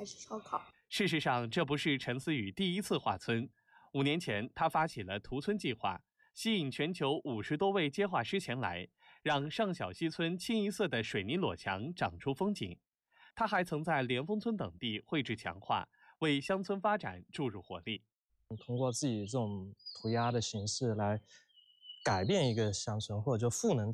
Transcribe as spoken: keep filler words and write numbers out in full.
是烧烤。 事实上，这不是陈思宇第一次画村。五年前，他发起了图村计划，吸引全球五十多位接画师前来，让上小溪村清一色的水泥裸墙长出风景。他还曾在莲峰村等地绘制墙画，为乡村发展注入活力。 通过自己这种涂鸦的形式来改变一个乡村，或者就赋能